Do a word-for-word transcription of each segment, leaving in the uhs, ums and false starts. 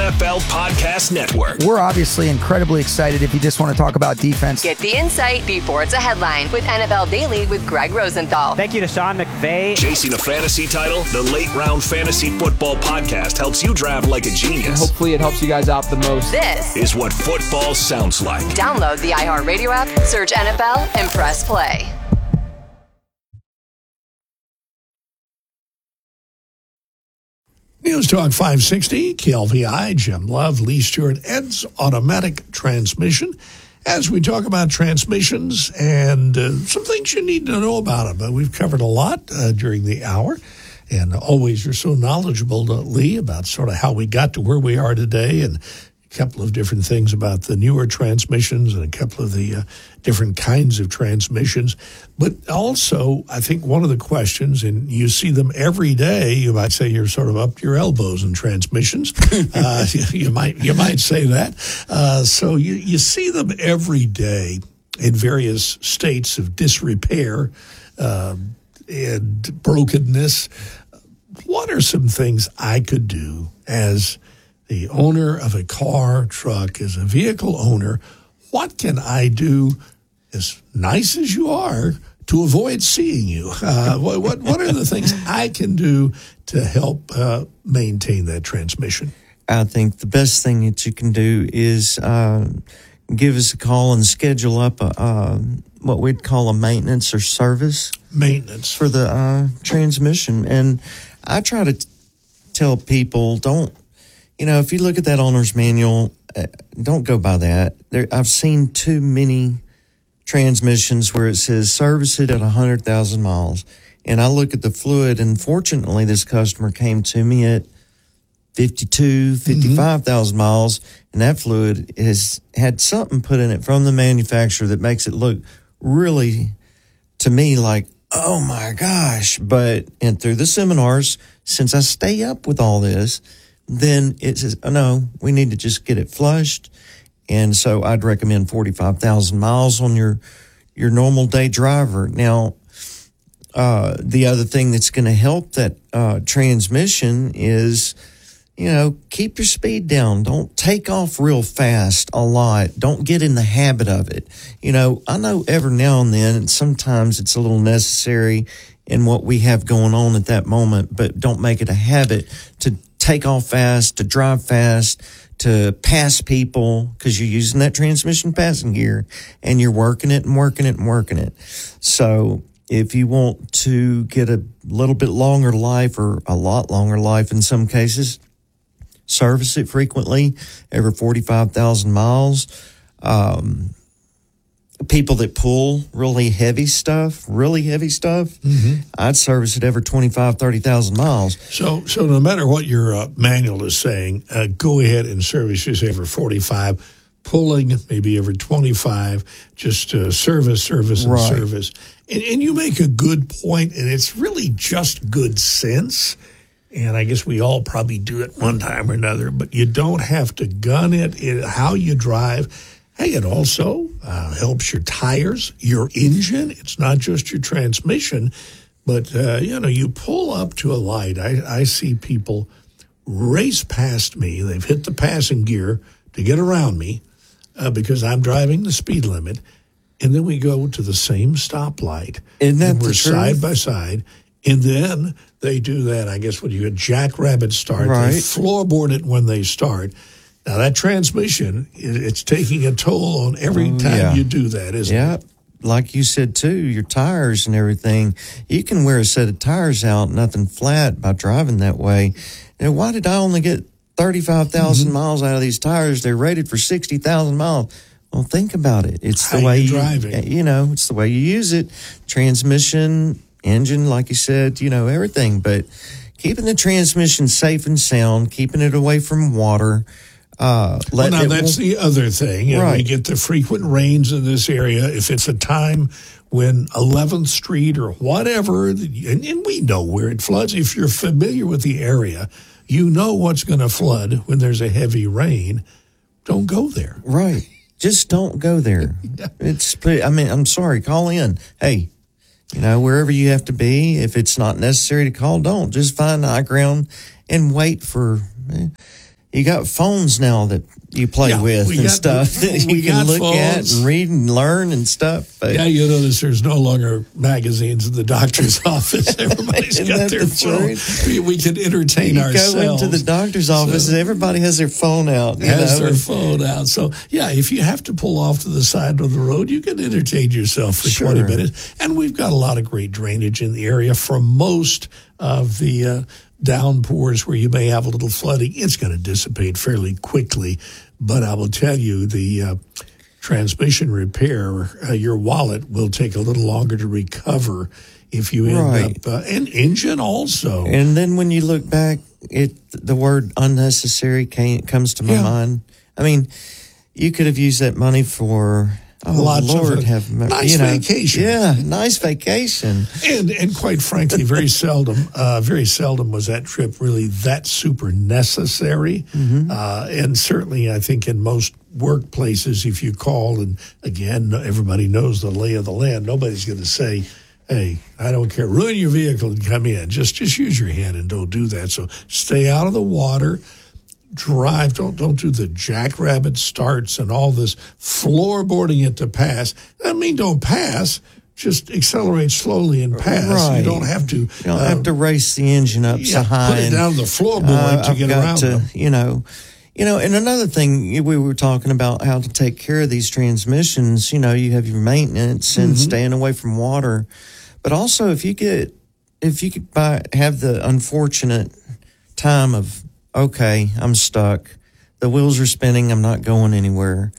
F L Podcast Network. We're obviously incredibly excited if you just want to talk about defense. Get the insight before it's a headline with N F L Daily with Greg Rosenthal. Thank you to Sean McVay. Chasing a fantasy title, the Late Round Fantasy Football Podcast helps you draft like a genius. And hopefully it helps you guys out the most. This is what football sounds like. Download the iHeartRadio app, search N F L, and press play. News Talk five sixty, K L V I, Jim Love, Lee Stewart, Ed's Automatic Transmission. As we talk about transmissions and uh, some things you need to know about them. But we've covered a lot uh, during the hour. And always you're so knowledgeable, uh, Lee, about sort of how we got to where we are today and a couple of different things about the newer transmissions and a couple of the uh, different kinds of transmissions. But also, I think one of the questions, and you see them every day, you might say you're sort of up to your elbows in transmissions. uh, you might you might say that. Uh, so you, you see them every day in various states of disrepair uh, and brokenness. What are some things I could do as the owner of a car, truck, as a vehicle owner? What can I do, as nice as you are, to avoid seeing you? Uh, what, what what are the things I can do to help uh, maintain that transmission? I think the best thing that you can do is uh, give us a call and schedule up a, uh, what we'd call a maintenance or service. Maintenance. For the uh, transmission. And I try to t- tell people, don't, you know, if you look at that owner's manual, uh, don't go by that. There, I've seen too many transmissions where it says service it at one hundred thousand miles. And I look at the fluid, and fortunately this customer came to me at fifty-two, fifty-five thousand mm-hmm. miles, and that fluid has had something put in it from the manufacturer that makes it look really, to me, like, oh my gosh. But, and through the seminars, since I stay up with all this, then it says, oh no, we need to just get it flushed. And so I'd recommend forty-five thousand miles on your, your normal day driver. Now, uh, the other thing that's going to help that, uh, transmission is, you know, keep your speed down. Don't take off real fast a lot. Don't get in the habit of it. You know, I know every now and then, and sometimes it's a little necessary in what we have going on at that moment, but don't make it a habit to take off fast, to drive fast, to pass people, because you're using that transmission passing gear and you're working it and working it and working it. So if you want to get a little bit longer life, or a lot longer life in some cases, service it frequently, every forty-five thousand miles. Um, people that pull really heavy stuff, really heavy stuff, mm-hmm. I'd service it every twenty-five, thirty thousand miles. So so no matter what your uh, manual is saying, uh, go ahead and service this every forty-five, pulling maybe every twenty-five, just uh, service, service, and right. service. And, and you make a good point, and it's really just good sense. And I guess we all probably do it one time or another, but you don't have to gun it. it how you drive. Hey, it also uh, helps your tires, your engine. It's not just your transmission, but, uh, you know, you pull up to a light. I, I see people race past me. They've hit the passing gear to get around me uh, because I'm driving the speed limit. And then we go to the same stoplight. Isn't that and we're the truth? Side by side. And then they do that, I guess, when you get jackrabbit start. Right. They floorboard it when they start. Now, that transmission, it's taking a toll on every time yeah. you do that, isn't yeah. it? Like you said, too, your tires and everything. You can wear a set of tires out, nothing flat, by driving that way. Now, why did I only get thirty-five thousand mm-hmm. miles out of these tires? They're rated for sixty thousand miles. Well, think about it. It's the How way you you, driving. you know, it's the way you use it. Transmission, engine, like you said, you know, everything. But keeping the transmission safe and sound, keeping it away from water. Uh, well, now, that's the other thing. And right. we get the frequent rains in this area. If it's a time when eleventh Street or whatever, and, and we know where it floods. If you're familiar with the area, you know what's going to flood when there's a heavy rain. Don't go there. Right. Just don't go there. It's, I mean, I'm sorry, call in. Hey, you know, wherever you have to be, if it's not necessary to call, don't. Just find high ground and wait for, you got phones now that you play Yeah, with we and got- stuff that we you can got look at phones. and read and learn and stuff. But Yeah, you notice there's no longer magazines in the doctor's office. Everybody's Isn't got that their the phone. truth? We, we can entertain you ourselves. go into the doctor's office So- and everybody has their phone out. You has know, their and- phone out. So, yeah, if you have to pull off to the side of the road, you can entertain yourself for Sure. twenty minutes. And we've got a lot of great drainage in the area for most of the uh, downpours where you may have a little flooding. It's going to dissipate fairly quickly. But I will tell you, the uh, transmission repair, uh, your wallet will take a little longer to recover if you end Right. up, uh, and engine also. And then when you look back, it the word unnecessary came, comes to my Yeah. mind. I mean, you could have used that money for oh Lots of Lord it. have mer- Nice you know, vacation. Yeah, nice vacation. And and quite frankly, very seldom, uh, very seldom was that trip really that super necessary. Mm-hmm. Uh, and certainly, I think in most workplaces, if you call, and again, everybody knows the lay of the land, nobody's going to say, "Hey, I don't care, ruin your vehicle and come in." Just just use your head and don't do that. So stay out of the water. Drive, don't don't do the jackrabbit starts and all this floorboarding it to pass. I mean, don't pass. Just accelerate slowly and pass. Right. You don't have to. You don't uh, have to race the engine up so yeah, high. put it and, down the floorboard uh, to I've get got around to, them. You know, you know, and another thing we were talking about how to take care of these transmissions. You know, you have your maintenance and Mm-hmm. staying away from water, but also if you get if you could buy have the unfortunate time of okay, I'm stuck, the wheels are spinning, I'm not going anywhere,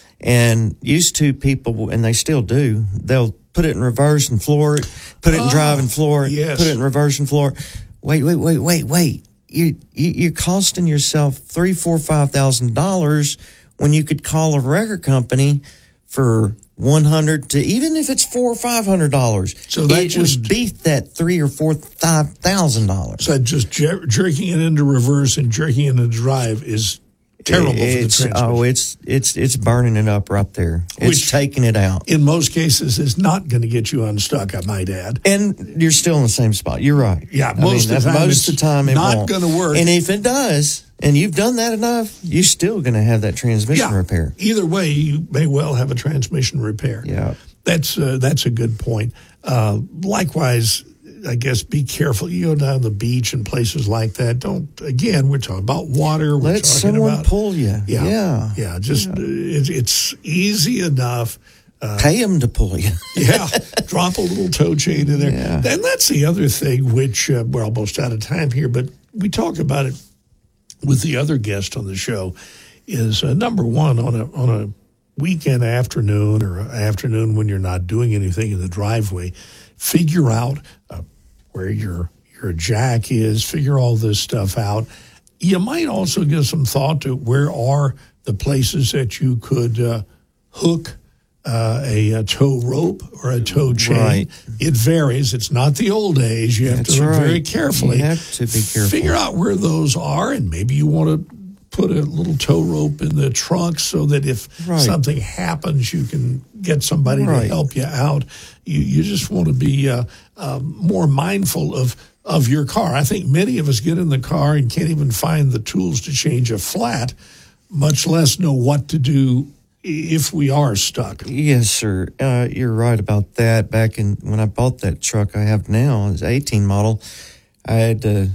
and used to people, and they still do, they'll put it in reverse and floor it, put it in Oh, drive and floor it, yes. put it in reverse and floor it. Wait, wait, wait, wait, wait. You, you you're costing yourself three, four, five thousand dollars when you could call a record company for one hundred to even if it's four or five hundred dollars. So that it just- would beat that three or four five thousand dollars. So just jer- jerking it into reverse and jerking it into drive is terrible for the It's transmission. oh, it's it's it's burning it up right there. It's Which- taking it out, In most cases, is not going to get you unstuck, I might add. and you're still in the same spot. You're right. Yeah, I mean, most of the that's- time most of it's the time it not won't. gonna work. And if it does, and you've done that enough, you're still going to have that transmission Yeah. repair. Either way, you may well have a transmission repair. Yeah. That's uh, that's a good point. Uh, likewise, I guess be careful. You go down the beach and places like that. Don't again. We're talking about water. We're Let talking someone about, pull you. Yeah, Yeah. yeah. Just Uh, it, it's easy enough. Pay them to pull you. Yeah, drop a little toe chain in there. Yeah. And that's the other thing, which uh, we're almost out of time here, but we talk about it with the other guest on the show. Is uh, number one on a on a weekend afternoon or a afternoon when you're not doing anything in the driveway, figure out uh, where your your jack is. Figure all this stuff out. You might also give some thought to where are the places that you could uh, hook uh, a, a tow rope or a tow chain. Right. It varies. It's not the old days. You have That's to look right. very carefully. You have to be careful. Figure out where those are, and maybe you want to put a little tow rope in the trunk so that if Right. something happens, you can get somebody to Right. help you out. You you just want to be uh, uh, more mindful of of your car. I think many of us get in the car and can't even find the tools to change a flat, much less know what to do if we are stuck. Yes, sir. Uh, you're right about that. Back in when I bought that truck I have now, it's eighteen model, I had to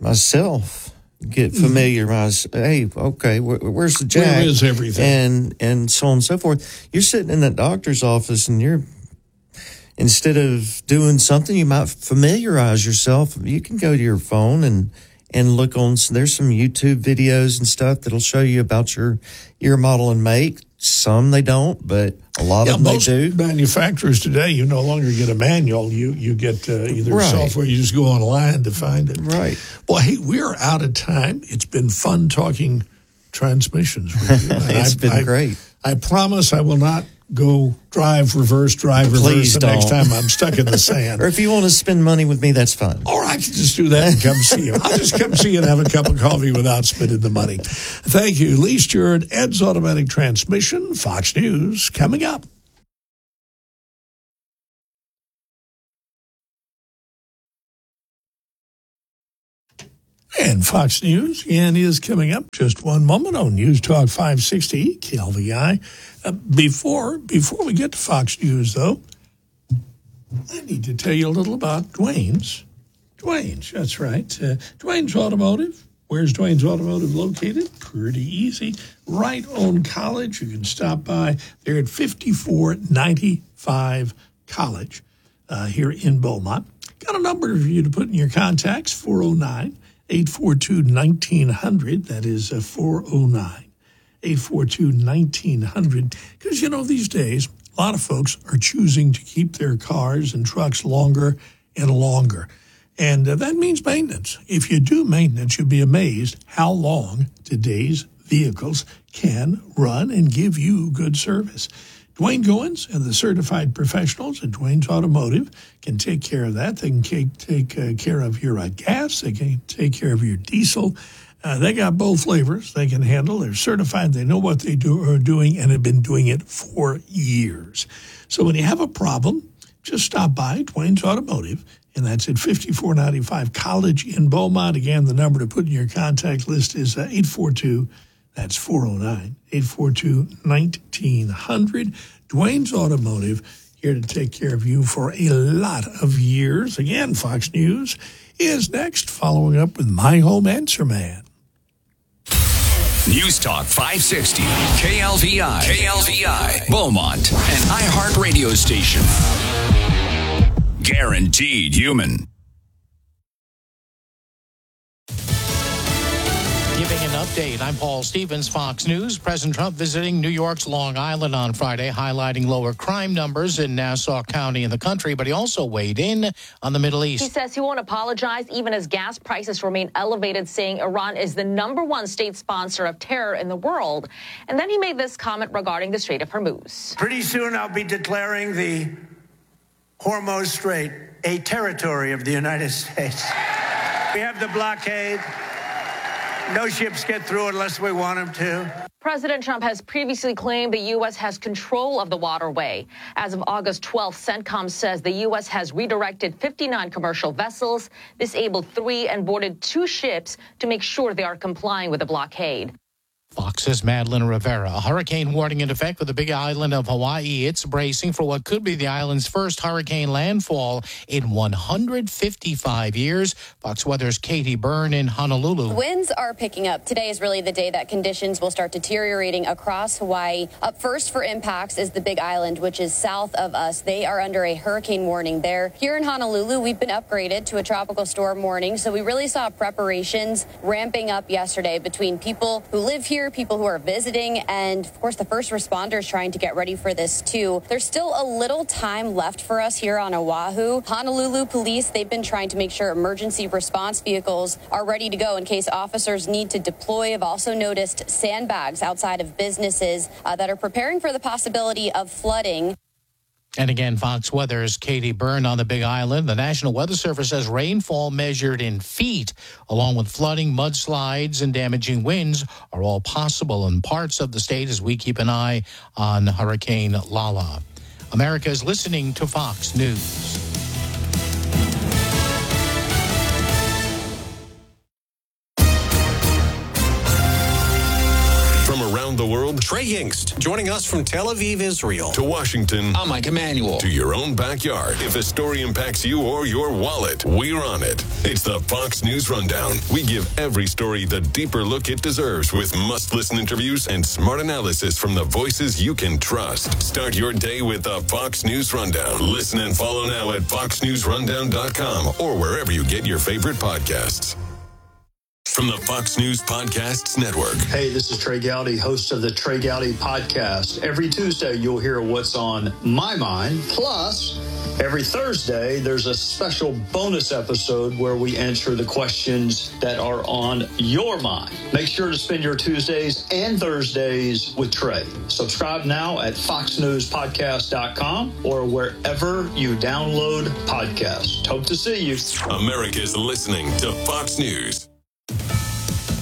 myself get familiarized. Hey, okay, where, where's the jack? Where is everything? And and so on and so forth. You're sitting in that doctor's office, and you're instead of doing something, you might familiarize yourself. You can go to your phone and and look on. There's some YouTube videos and stuff that'll show you about your your model and make. Some they don't, but a lot Yeah, of them they most do. manufacturers today, you no longer get a manual. You you get uh, either Right. software, you just go online to find it. Right. Well, hey, we're out of time. It's been fun talking transmissions with you. And It's I- been I- great. I promise I will not go drive, reverse, drive, reverse Please the next don't. time I'm stuck in the sand. Or if you want to spend money with me, that's fine. Or I can just do that and come see you. I'll just come see you and have a cup of coffee without spending the money. Thank you. Lee Stewart, Ed's Automatic Transmission, Fox News, coming up. And Fox News again is coming up just one moment on News Talk five sixty K L V I. Uh, before before we get to Fox News, though, I need to tell you a little about Dwayne's. Dwayne's, that's right. Uh, Dwayne's Automotive. Where's Dwayne's Automotive located? Pretty easy. Right on College. You can stop by. They're at fifty-four ninety-five College uh, here in Beaumont. Got a number for you to put in your contacts, four oh nine, eight four two, nineteen hundred. That is uh, four oh nine, eight four two, nineteen hundred. Because, you know, these days, a lot of folks are choosing to keep their cars and trucks longer and longer. And uh, that means maintenance. If you do maintenance, you'll be amazed how long today's vehicles can run and give you good service. Dwayne Goins and the certified professionals at Dwayne's Automotive can take care of that. They can take, take uh, care of your uh, gas. They can take care of your diesel. Uh, they got both flavors they can handle. They're certified. They know what they do are doing and have been doing it for years. So when you have a problem, just stop by Dwayne's Automotive, and that's at fifty-four ninety-five College in Beaumont. Again, the number to put in your contact list is uh, eight four two, that's four oh nine, eight four two, nineteen hundred. Dwayne's Automotive, here to take care of you for a lot of years. Again, Fox News is next, following up with My Home Answer Man. News Talk five sixty, K L V I, K L V I, Beaumont, an iHeart radio station. Guaranteed human. Giving an update, I'm Paul Stevens, Fox News. President Trump visiting New York's Long Island on Friday, highlighting lower crime numbers in Nassau County and the country, but he also weighed in on the Middle East. He says he won't apologize even as gas prices remain elevated, saying Iran is the number one state sponsor of terror in the world. And then he made this comment regarding the Strait of Hormuz. Pretty soon I'll be declaring the Hormuz Strait a territory of the United States. We have the blockade. No ships get through unless we want them to. President Trump has previously claimed the U S has control of the waterway. As of August twelfth, CENTCOM says the U S has redirected fifty-nine commercial vessels, disabled three, and boarded two ships to make sure they are complying with the blockade. Fox's Madeline Rivera. A hurricane warning in effect for the Big Island of Hawaii. It's bracing for what could be the island's first hurricane landfall in one hundred fifty-five years. Fox Weather's Katie Byrne in Honolulu. Winds are picking up. Today is really the day that conditions will start deteriorating across Hawaii. Up first for impacts is the Big Island, which is south of us. They are under a hurricane warning there. Here in Honolulu, we've been upgraded to a tropical storm warning, so we really saw preparations ramping up yesterday between people who live here, people who are visiting, and of course the first responders trying to get ready for this too. There's still a little time left for us here on Oahu. Honolulu police, they've been trying to make sure emergency response vehicles are ready to go in case officers need to deploy. I've also noticed sandbags outside of businesses uh, that are preparing for the possibility of flooding. And again, Fox Weather's Katie Byrne on the Big Island. The National Weather Service says rainfall measured in feet, along with flooding, mudslides, and damaging winds, are all possible in parts of the state as we keep an eye on Hurricane Lala. America is listening to Fox News. Around the world, Trey Yingst, joining us from Tel Aviv, Israel. To Washington, I'm Mike Emanuel. To your own backyard. If a story impacts you or your wallet, we're on it. It's the Fox News Rundown. We give every story the deeper look it deserves with must-listen interviews and smart analysis from the voices you can trust. Start your day with the Fox News Rundown. Listen and follow now at fox news rundown dot com or wherever you get your favorite podcasts. From the Fox News Podcasts Network. Hey, this is Trey Gowdy, host of the Trey Gowdy Podcast. Every Tuesday, you'll hear what's on my mind. Plus, every Thursday, there's a special bonus episode where we answer the questions that are on your mind. Make sure to spend your Tuesdays and Thursdays with Trey. Subscribe now at fox news podcast dot com or wherever you download podcasts. Hope to see you. America's listening to Fox News.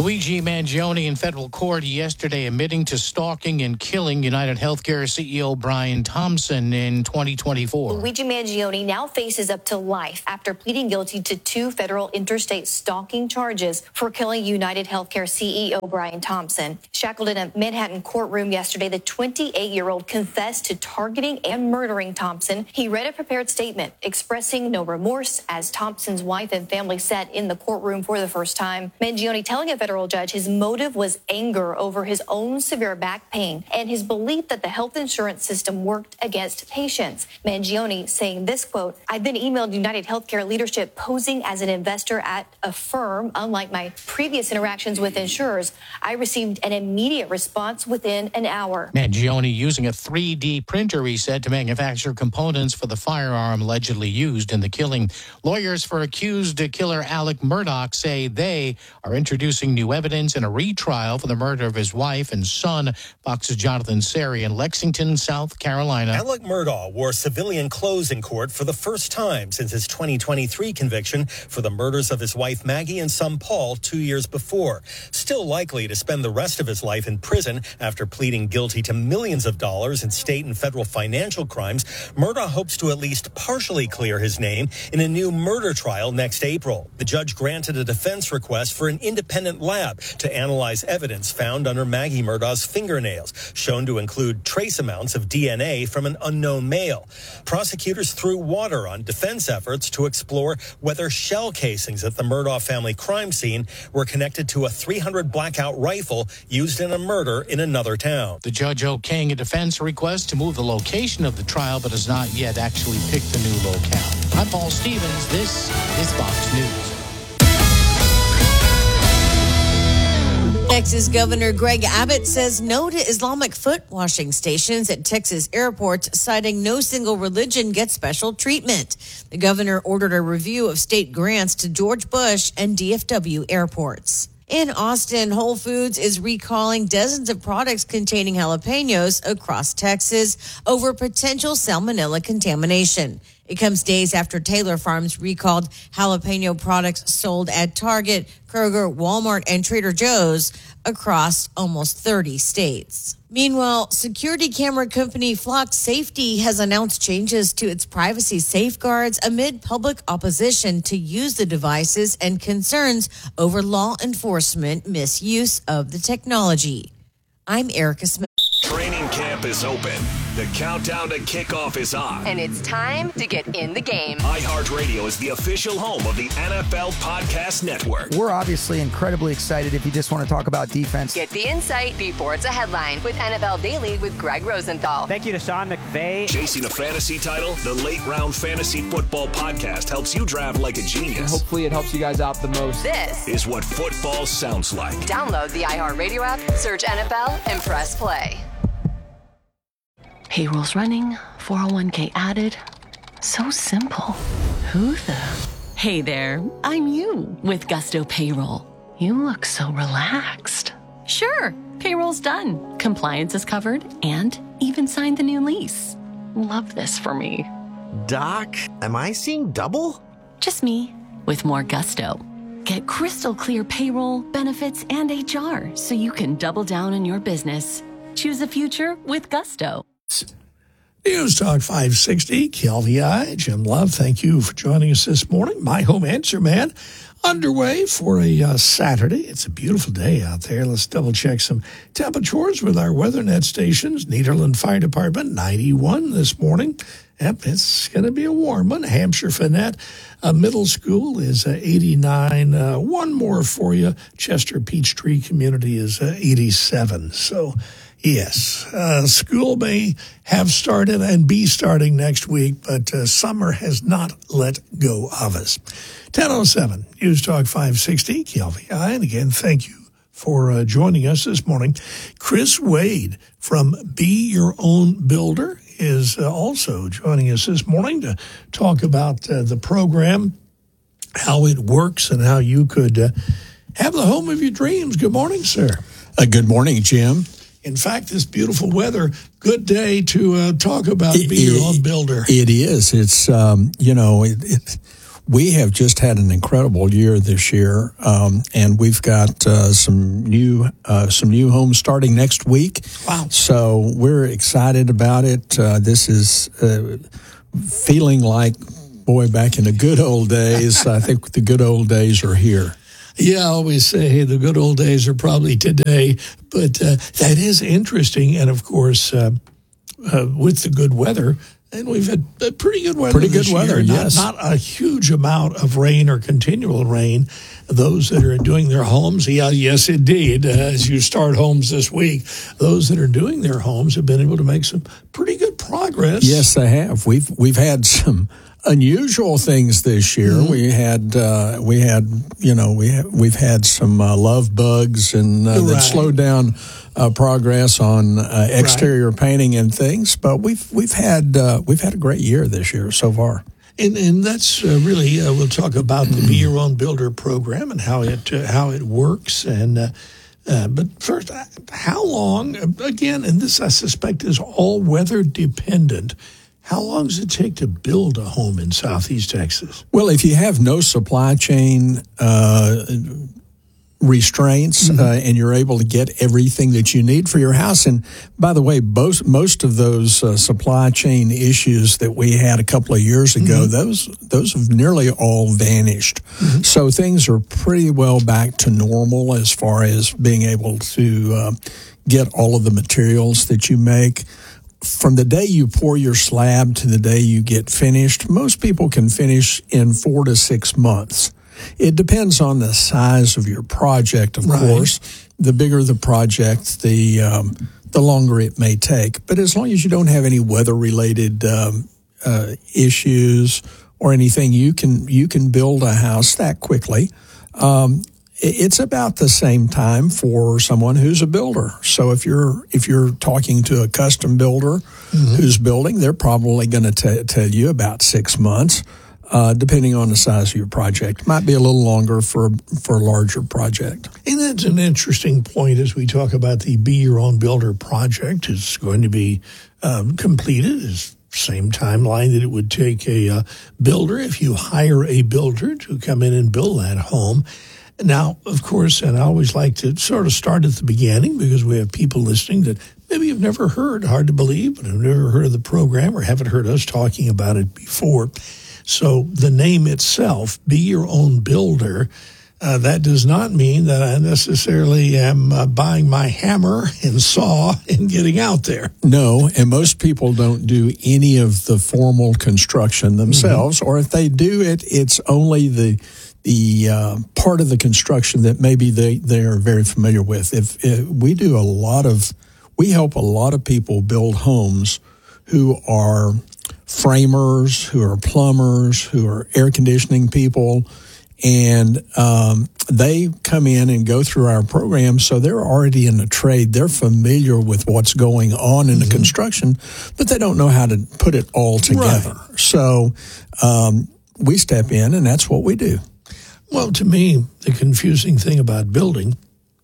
Luigi Mangione in federal court yesterday admitting to stalking and killing United Healthcare C E O Brian Thompson in twenty twenty-four. Luigi Mangione now faces up to life after pleading guilty to two federal interstate stalking charges for killing United Healthcare C E O Brian Thompson. Shackled in a Manhattan courtroom yesterday, the twenty-eight-year-old confessed to targeting and murdering Thompson. He read a prepared statement expressing no remorse as Thompson's wife and family sat in the courtroom for the first time. Mangione telling a federal judge his motive was anger over his own severe back pain and his belief that the health insurance system worked against patients. Mangione saying this, quote, "I've been emailed United Healthcare leadership posing as an investor at a firm. Unlike my previous interactions with insurers, I received an immediate response within an hour." Mangione using a three D printer, he said, to manufacture components for the firearm allegedly used in the killing. Lawyers for accused killer Alec Murdaugh say they are introducing new evidence in a retrial for the murder of his wife and son. Fox's Jonathan Seri in Lexington, South Carolina. Alec Murdaugh wore civilian clothes in court for the first time since his twenty twenty-three conviction for the murders of his wife Maggie and son Paul two years before. Still likely to spend the rest of his life in prison after pleading guilty to millions of dollars in state and federal financial crimes, Murdaugh hopes to at least partially clear his name in a new murder trial next April. The judge granted a defense request for an independent lab to analyze evidence found under Maggie Murdaugh's fingernails, shown to include trace amounts of D N A from an unknown male. Prosecutors threw water on defense efforts to explore whether shell casings at the Murdaugh family crime scene were connected to a three hundred blackout rifle used in a murder in another town. The judge okaying a defense request to move the location of the trial, but has not yet actually picked the new locale. I'm Paul Stevens. This is Fox News. Texas Governor Greg Abbott says no to Islamic foot washing stations at Texas airports, citing no single religion gets special treatment. The governor ordered a review of state grants to George Bush and D F W airports. In Austin, Whole Foods is recalling dozens of products containing jalapenos across Texas over potential salmonella contamination. It comes days after Taylor Farms recalled jalapeno products sold at Target, Kroger, Walmart, and Trader Joe's across almost thirty states. Meanwhile, security camera company Flock Safety has announced changes to its privacy safeguards amid public opposition to use the devices and concerns over law enforcement misuse of the technology. I'm Erica Smith. Training camp is open. The countdown to kickoff is on. And it's time to get in the game. iHeartRadio is the official home of the N F L Podcast Network. We're obviously incredibly excited if you just want to talk about defense. Get the insight before it's a headline with N F L Daily with Greg Rosenthal. Thank you to Sean McVay. Chasing a fantasy title, the Late Round Fantasy Football Podcast helps you draft like a genius. And hopefully it helps you guys out the most. This is what football sounds like. Download the iHeartRadio app, search N F L, and press play. Payroll's running, four oh one k added. So simple. Who the? Hey there, I'm you with Gusto Payroll. You look so relaxed. Sure, payroll's done. Compliance is covered and even signed the new lease. Love this for me. Doc, am I seeing double? Just me with more Gusto. Get crystal clear payroll, benefits, and H R so you can double down on your business. Choose a future with Gusto. News Talk five sixty, K L V I, Jim Love, thank you for joining us this morning. My Home Answer Man underway for a uh, Saturday. It's a beautiful day out there. Let's double check some temperatures with our WeatherNet stations. Nederland Fire Department, ninety-one this morning. Yep, it's going to be a warm one. Hampshire Finette uh, Middle School is uh, eighty-nine. Uh, one more for you. Chester Peachtree Community is uh, eighty-seven. So, yes, uh, school may have started and be starting next week, but uh, summer has not let go of us. ten oh seven, News Talk five sixty, K L V I. And again, thank you for uh, joining us this morning. Chris Wade from Be Your Own Builder is uh, also joining us this morning to talk about uh, the program, how it works, and how you could uh, have the home of your dreams. Good morning, sir. Uh, good morning, Jim. In fact, this beautiful weather, good day to uh, talk about it, Be Your it, Own Builder. It is. It's, um, you know, it, it, we have just had an incredible year this year, um, and we've got uh, some new uh, some new homes starting next week. Wow! So we're excited about it. Uh, this is uh, feeling like, boy, back in the good old days. I think the good old days are here. Yeah, I always say, hey, the good old days are probably today. But uh, that is interesting. And, of course, uh, uh, with the good weather, and we've had uh, pretty good weather Pretty this good weather, year. yes. Not, not a huge amount of rain or continual rain. Those that are doing their homes, yeah, yes, indeed, uh, as you start homes this week, those that are doing their homes have been able to make some pretty good progress. Yes, they have. We've we've had some unusual things this year. Mm-hmm. We had uh, we had you know we ha- we've had some uh, love bugs and uh, right. that slowed down uh, progress on uh, exterior right. painting and things. But we've we've had uh, we've had a great year this year so far. And and that's uh, really uh, we'll talk about the Be Your Own Builder program and how it uh, how it works. And uh, uh, but first, how long again? And this I suspect is all weather dependent. How long does it take to build a home in Southeast Texas? Well, if you have no supply chain uh, restraints mm-hmm. uh, and you're able to get everything that you need for your house, and by the way, most most of those uh, supply chain issues that we had a couple of years ago, mm-hmm. those those have nearly all vanished. Mm-hmm. So things are pretty well back to normal as far as being able to uh, get all of the materials that you make. From the day you pour your slab to the day you get finished, most people can finish in four to six months. It depends on the size of your project, of right. course. The bigger the project, the um, the longer it may take. But as long as you don't have any weather-related um, uh, issues or anything, you can you can build a house that quickly. Um, It's about the same time for someone who's a builder. So if you're if you're talking to a custom builder mm-hmm. who's building, they're probably going to tell you about six months, uh, depending on the size of your project. Might be a little longer for for a larger project. And that's an interesting point as we talk about the Be Your Own Builder project. It's going to be um, completed as same timeline that it would take a uh, builder if you hire a builder to come in and build that home. Now, of course, and I always like to sort of start at the beginning because we have people listening that maybe you've never heard, hard to believe, but have never heard of the program or haven't heard us talking about it before. So the name itself, Be Your Own Builder, uh, that does not mean that I necessarily am uh, buying my hammer and saw and getting out there. No, and most people don't do any of the formal construction themselves, mm-hmm. or if they do it, it's only the the uh, part of the construction that maybe they, they are very familiar with. If, if we do a lot of, we help a lot of people build homes who are framers, who are plumbers, who are air conditioning people, and um, they come in and go through our program, so they're already in the trade. They're familiar with what's going on in mm-hmm. the construction, but they don't know how to put it all together. Right. So um, we step in, and that's what we do. Well, to me, the confusing thing about building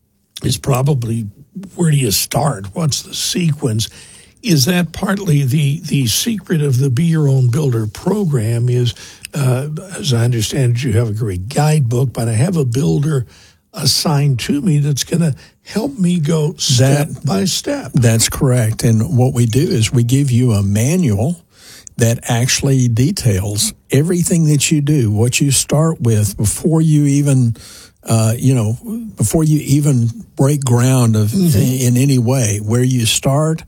is probably where do you start? What's the sequence? Is that partly the, the secret of the Be Your Own Builder program is, uh, as I understand it, you have a great guidebook, but I have a builder assigned to me that's going to help me go step that, by step. That's correct. And what we do is we give you a manual that actually details everything that you do, what you start with before you even, uh, you know, before you even break ground of mm-hmm. in any way, where you start,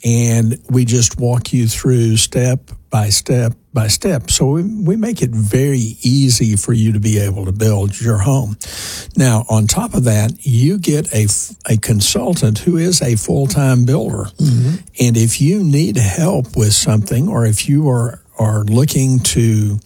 and we just walk you through step by step by step. So we, we make it very easy for you to be able to build your home. Now, on top of that, you get a, a consultant who is a full-time builder. Mm-hmm. And if you need help with something, or if you are, are looking to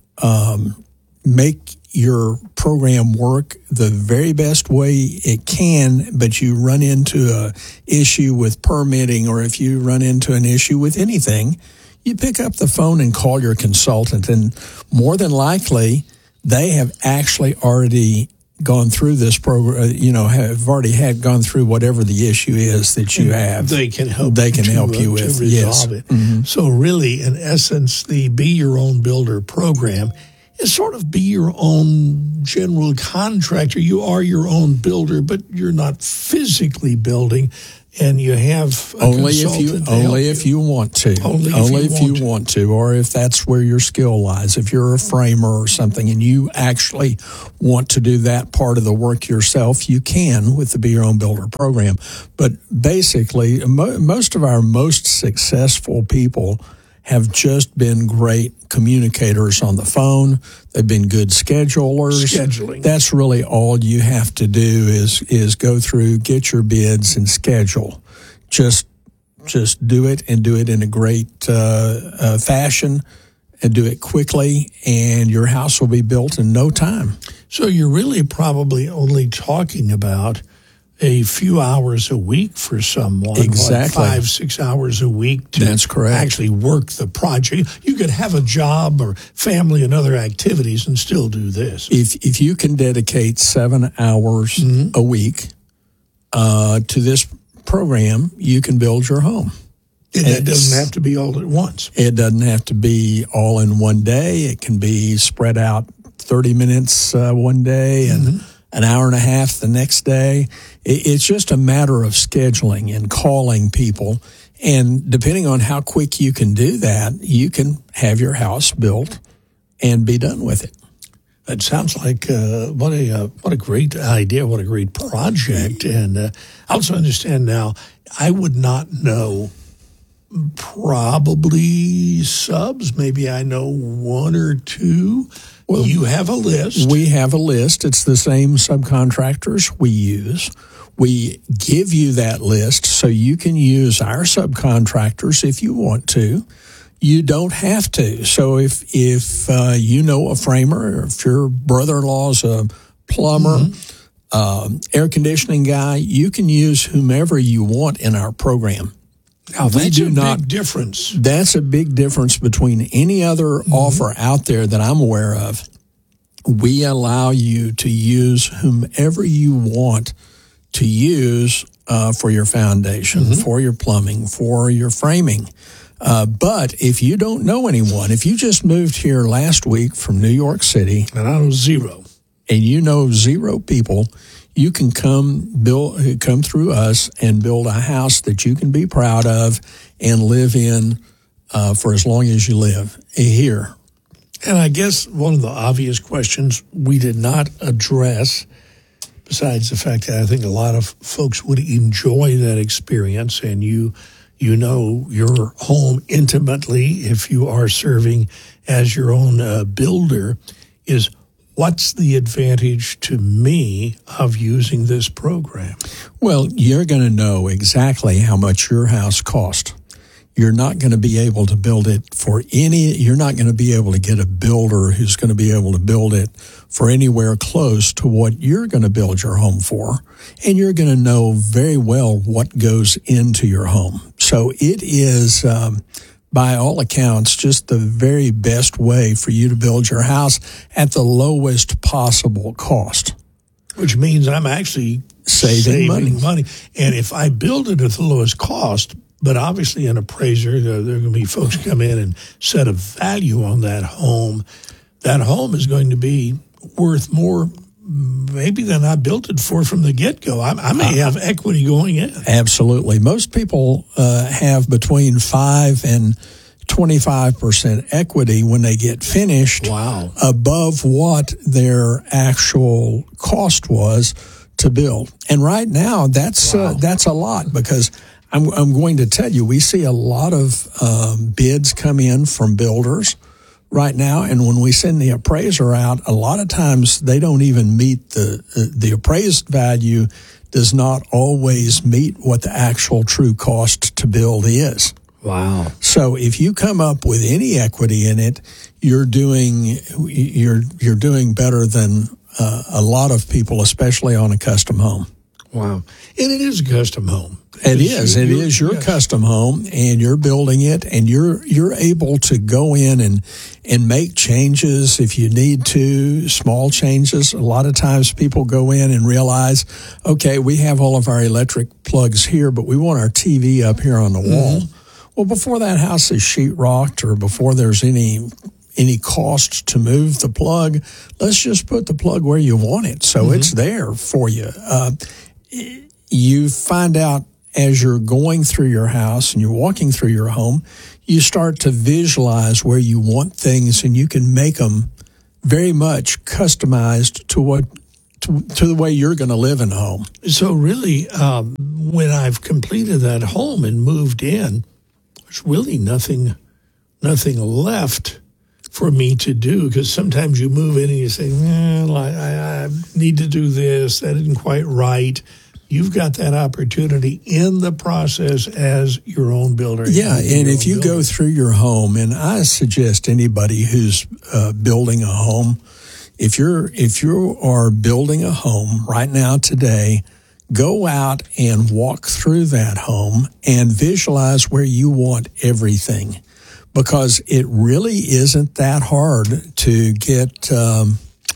um, make your program work the very best way it can, but you run into a issue with permitting, or if you run into an issue with anything, you pick up the phone and call your consultant. And more than likely, they have actually already gone through this program, you know, have already had gone through whatever the issue is that you have. They can help. They can to, help you uh, with. to resolve yes. it. Mm-hmm. So really, in essence, the Be Your Own Builder program is sort of be your own general contractor. You are your own builder, but you're not physically building, and you have a only if you consultant to only help if you. you want to, Only if only you if want you to. want to, or if that's where your skill lies. If you're a framer or something, and you actually want to do that part of the work yourself, you can with the Be Your Own Builder program. But basically, mo- most of our most successful people have just been great communicators on the phone. They've been good schedulers. Scheduling. That's really all you have to do is is go through, get your bids, and schedule. Just just do it, and do it in a great uh, uh, fashion, and do it quickly, and your house will be built in no time. So you're really probably only talking about a few hours a week for someone. Exactly. Like five, six hours a week to That's correct. actually work the project. You could have a job or family and other activities and still do this. If if you can dedicate seven hours Mm-hmm. a week uh, to this program, you can build your home. And that It's- doesn't have to be all at once. It doesn't have to be all in one day. It can be spread out thirty minutes uh, one day and Mm-hmm. an hour and a half the next day. It, it's just a matter of scheduling and calling people. And depending on how quick you can do that, you can have your house built and be done with it. It sounds like uh, what a uh, what a great idea, what a great project. And uh, I also understand now, I would not know probably subs. Maybe I know one or two. Well, you have a list. We have a list. It's the same subcontractors we use. We give you that list so you can use our subcontractors if you want to. You don't have to. So if if uh, you know a framer, or if your brother-in-law's a plumber, mm-hmm. um, air conditioning guy, you can use whomever you want in our program. Now, we that's do a not, big difference. That's a big difference between any other mm-hmm. offer out there that I'm aware of. We allow you to use whomever you want to use uh, for your foundation, mm-hmm. for your plumbing, for your framing. Uh, but if you don't know anyone, if you just moved here last week from New York City, and I know zero, and you know zero people, you can come build, come through us and build a house that you can be proud of and live in uh, for as long as you live here. And I guess one of the obvious questions we did not address, besides the fact that I think a lot of folks would enjoy that experience, and you you know your home intimately if you are serving as your own uh, builder, is what's the advantage to me of using this program? Well, you're going to know exactly how much your house cost. You're not going to be able to build it for any, you're not going to be able to get a builder who's going to be able to build it for anywhere close to what you're going to build your home for. And you're going to know very well what goes into your home. So it is, um, by all accounts, just the very best way for you to build your house at the lowest possible cost. Which means I'm actually saving, saving money. money. And if I build it at the lowest cost, but obviously an appraiser, there, there are going to be folks come in and set a value on that home, that home is going to be worth more maybe than I built it for from the get-go. I, I may have equity going in. Absolutely. Most people uh, have between five and twenty-five percent equity when they get finished. Wow. Above what their actual cost was to build. And right now, that's wow. uh, that's a lot, because I'm, I'm going to tell you, we see a lot of um, bids come in from builders right now, and when we send the appraiser out, a lot of times they don't even meet the the appraised value does not always meet what the actual true cost to build is. Wow. So if you come up with any equity in it, you're doing you're you're doing better than uh, a lot of people, especially on a custom home. Wow. And it is a custom home. It is. It is your yes. custom home, and you're building it, and you're you're able to go in and and make changes if you need to, small changes. A lot of times people go in and realize, okay, we have all of our electric plugs here, but we want our T V up here on the wall. Mm-hmm. Well, before that house is sheetrocked, or before there's any any cost to move the plug. Let's just put the plug where you want it, so mm-hmm. it's there for you. Uh, you find out as you're going through your house and you're walking through your home, you start to visualize where you want things, and you can make them very much customized to what to, to the way you're going to live in a home. So really, um, when I've completed that home and moved in, there's really nothing, nothing left for me to do, because sometimes you move in and you say, well, I, I, I need to do this. That isn't quite right. You've got that opportunity in the process as your own builder. Yeah, and if you builder. go through your home, and I suggest anybody who's uh, building a home, if you're if you are building a home right now today, go out and walk through that home and visualize where you want everything, because it really isn't that hard to get um,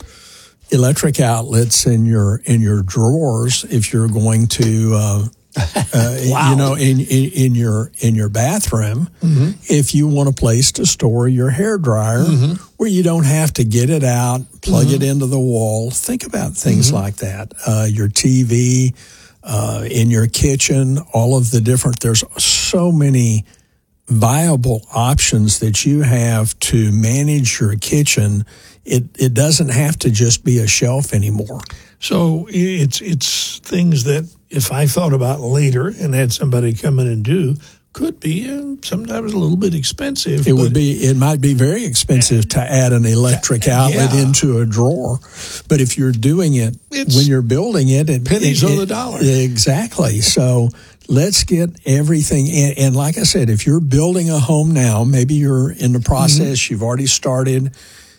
electric outlets in your in your drawers if you're going to uh, uh, wow. you know in, in in your in your bathroom. Mm-hmm. If you want a place to store your hairdryer mm-hmm. where you don't have to get it out, plug mm-hmm. it into the wall. Think about things mm-hmm. like that. Uh, your T V uh, in your kitchen, all of the different. There's so many viable options that you have to manage your kitchen. It it doesn't have to just be a shelf anymore. So it's it's things that if I thought about later and had somebody come in and do, could be uh, sometimes a little bit expensive. It would be. It might be very expensive to add an electric outlet yeah. into a drawer, but if you're doing it it's when you're building it, it pennies it, on the dollar. Exactly. So let's get everything in. And like I said, if you're building a home now, maybe you're in the process, mm-hmm. you've already started.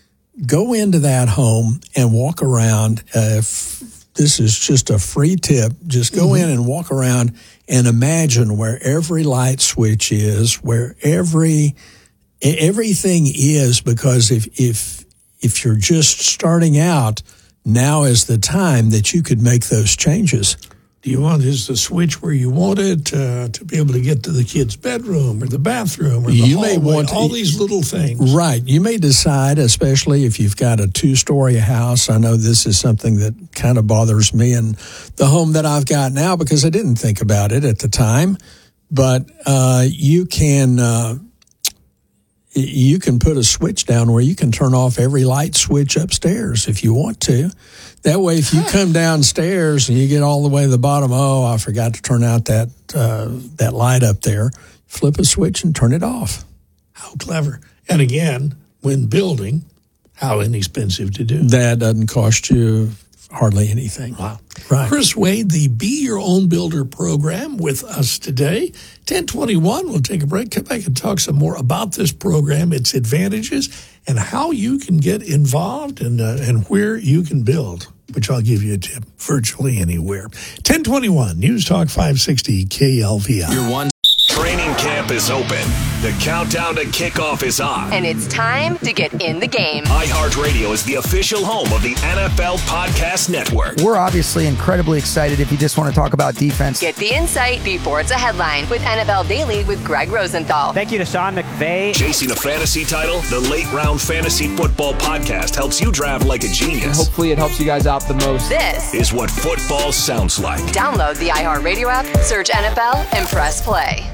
Go into that home and walk around. Uh, f- this is just a free tip. Just go mm-hmm. in and walk around and imagine where every light switch is, where every everything is. Because if if if you're just starting out, now is the time that you could make those changes. Do you want is the switch where you want it uh, to be able to get to the kid's bedroom or the bathroom or the you hallway, may want all these little things. Right. You may decide, especially if you've got a two-story house. I know this is something that kind of bothers me in the home that I've got now because I didn't think about it at the time. But uh, you can uh, you can put a switch down where you can turn off every light switch upstairs if you want to. That way, if you come downstairs and you get all the way to the bottom, oh, I forgot to turn out that uh, that light up there, flip a switch and turn it off. How clever. And again, when building, how inexpensive to do. That doesn't cost you hardly anything. Wow. Right. Chris Wade, the Be Your Own Builder program with us today. ten twenty-one, we'll take a break, come back and talk some more about this program, its advantages, and how you can get involved and, uh, and where you can build, which I'll give you a tip, virtually anywhere. ten twenty-one, News Talk five sixty K L V I. Your one training camp is open. The countdown to kickoff is on. And it's time to get in the game. iHeartRadio is the official home of the N F L Podcast Network. We're obviously incredibly excited if you just want to talk about defense. Get the insight before it's a headline with N F L Daily with Greg Rosenthal. Thank you to Sean McVay. Chasing a fantasy title, the Late Round Fantasy Football Podcast helps you draft like a genius. And hopefully it helps you guys out the most. This is what football sounds like. Download the iHeartRadio app, search N F L, and press play.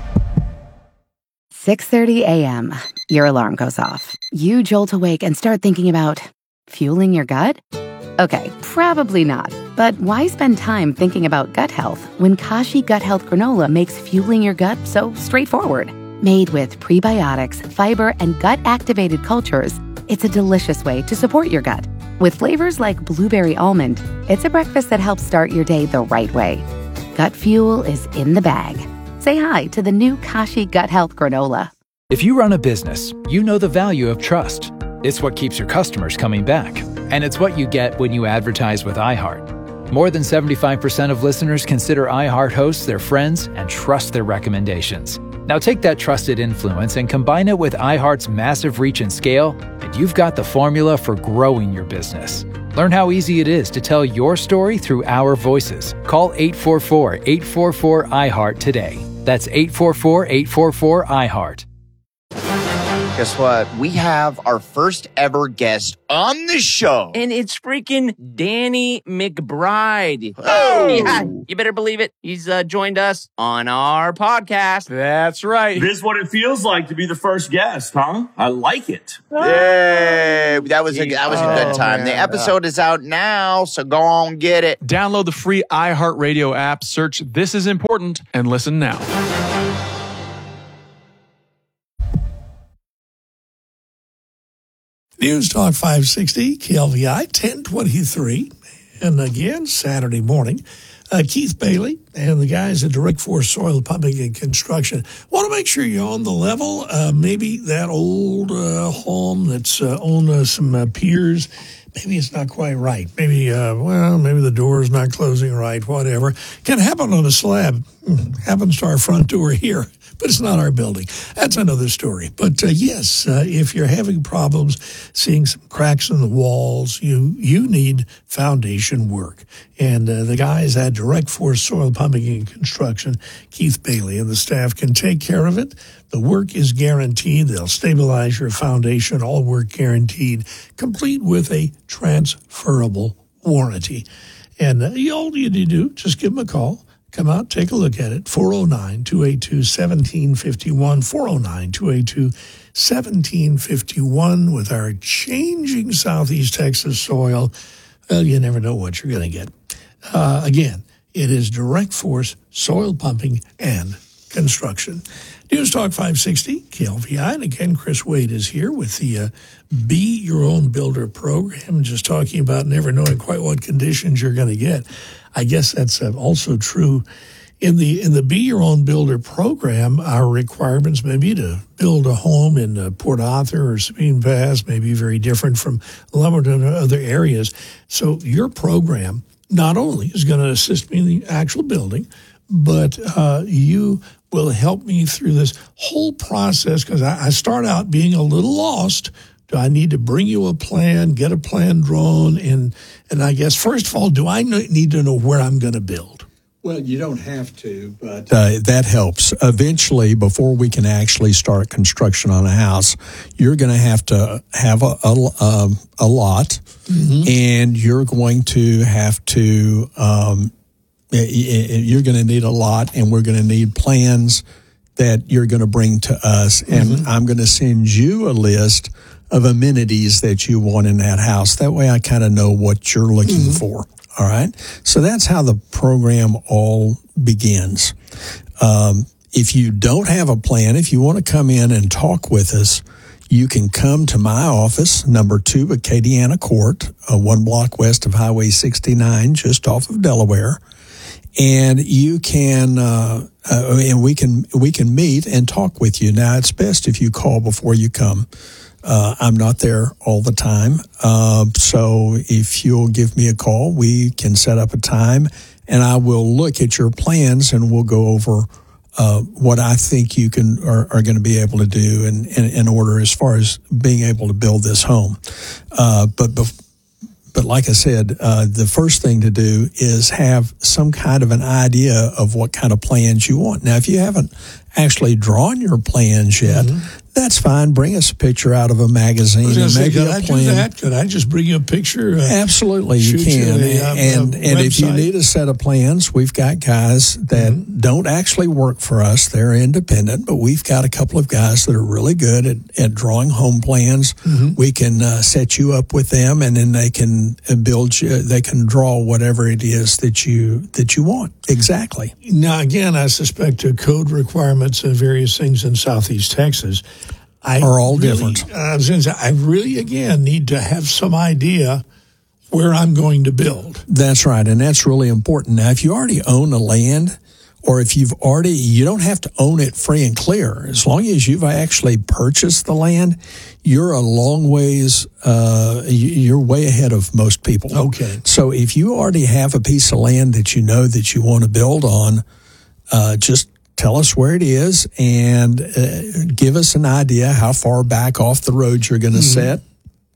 six thirty a.m. Your alarm goes off. You jolt awake and start thinking about fueling your gut? Okay, probably not. But why spend time thinking about gut health when Kashi Gut Health Granola makes fueling your gut so straightforward? Made with prebiotics, fiber, and gut-activated cultures, it's a delicious way to support your gut. With flavors like blueberry almond, it's a breakfast that helps start your day the right way. Gut fuel is in the bag. Say hi to the new Kashi Gut Health Granola. If you run a business, you know the value of trust. It's what keeps your customers coming back. And it's what you get when you advertise with iHeart. More than seventy-five percent of listeners consider iHeart hosts their friends and trust their recommendations. Now take that trusted influence and combine it with iHeart's massive reach and scale, and you've got the formula for growing your business. Learn how easy it is to tell your story through our voices. Call eight four four, eight four four, I HEART today. That's eight four four, eight four four, I HEART. Guess what? We have our first ever guest on the show. And it's freaking Danny McBride. Oh! Yeah, you better believe it. He's uh, joined us on our podcast. That's right. This is what it feels like to be the first guest, huh? I like it. Yay! That was a, that was a good Oh, time. man. The episode is out now, so go on get it. Download the free iHeartRadio app, search This Is Important, and listen now. News Talk five sixty, K L V I, ten twenty-three. And again, Saturday morning, uh, Keith Bailey and the guys at Direct Force Soil Pumping and Construction want to make sure you're on the level. Uh, maybe that old uh, home that's uh, on uh, some uh, piers, maybe it's not quite right. Maybe, uh, well, maybe the door's not closing right, whatever. Can happen on a slab. Happens to our front door here. But it's not our building. That's another story. But uh, yes, uh, if you're having problems seeing some cracks in the walls, you you need foundation work. And uh, the guys at Direct Force Soil Pumping and Construction, Keith Bailey and the staff can take care of it. The work is guaranteed. They'll stabilize your foundation, all work guaranteed, complete with a transferable warranty. And uh, all you need to do, just give them a call. Come out, take a look at it. four oh nine, two eight two, one seven five one, four oh nine, two eight two, one seven five one. With our changing Southeast Texas soil, well, you never know what you're going to get. Uh, again, it is Direct Force Soil Pumping and Construction. News Talk five sixty, K L V I. And again, Chris Wade is here with the uh, Be Your Own Builder program, just talking about never knowing quite what conditions you're going to get. I guess that's uh, also true in the in the Be Your Own Builder program. Our requirements may be to build a home in uh, Port Arthur or Sabine Pass, may be very different from Lumberton or other areas. So your program not only is going to assist me in the actual building, but uh, you will help me through this whole process, because I, I start out being a little lost. Do I need to bring you a plan, get a plan drawn? And, and I guess, first of all, do I need to know where I'm going to build? Well, you don't have to, but uh, that helps. Eventually, before we can actually start construction on a house, you're going to have to have a, a, a, a lot, mm-hmm. and you're going to have to, um, you're going to need a lot, and we're going to need plans that you're going to bring to us. Mm-hmm. And I'm going to send you a list of amenities that you want in that house. That way I kind of know what you're looking mm-hmm. for. All right. So that's how the program all begins. Um, if you don't have a plan, if you want to come in and talk with us, you can come to my office, number two Acadiana Court, uh, one block west of Highway sixty-nine, just off of Delaware. And you can, uh, uh, and we can, we can meet and talk with you. Now, it's best if you call before you come. Uh, I'm not there all the time. Uh, so if you'll give me a call, we can set up a time, and I will look at your plans, and we'll go over uh, what I think you can are, are going to be able to do in, in, in order as far as being able to build this home. Uh, but bef- But like I said, uh, the first thing to do is have some kind of an idea of what kind of plans you want. Now, if you haven't actually drawn your plans yet, mm-hmm. that's fine. Bring us a picture out of a magazine and say, maybe could a I plan. do that? Could I just bring you a picture? Uh, Absolutely, you can. You a, and a and if you website? need a set of plans, we've got guys that mm-hmm. don't actually work for us. They're independent, but we've got a couple of guys that are really good at, at drawing home plans. Mm-hmm. We can uh, set you up with them, and then they can build you, they can draw whatever it is that you that you want. Exactly. Now, again, I suspect uh, code requirements and various things in Southeast Texas I are all really, different. Uh, I was going to say, I really, again, need to have some idea where I'm going to build. That's right, and that's really important. Now, if you already own the land, or if you've already, you don't have to own it free and clear. As long as you've actually purchased the land, you're a long ways, uh, you're way ahead of most people. Okay. So if you already have a piece of land that you know that you want to build on, uh, just tell us where it is and uh, give us an idea how far back off the road you're going to mm-hmm. set,